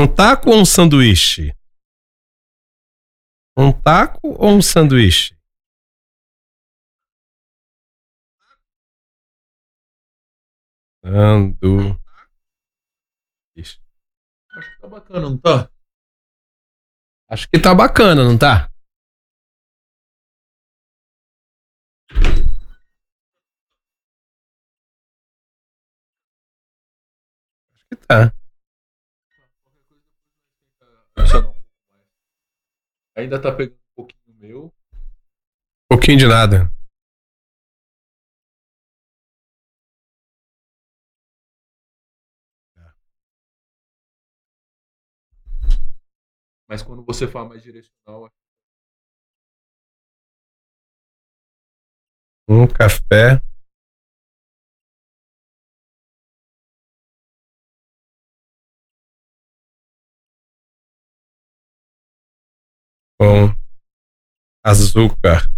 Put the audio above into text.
Um taco ou um sanduíche? Um taco ou um sanduíche? Sanduíche. Acho que tá bacana, não tá? Acho que tá bacana, não tá? Acho que tá. Adicionar um pouco mais. Ainda tá pegando um pouquinho meu. Pouquinho de nada. Mas quando você fala mais direcional, Um café com açúcar.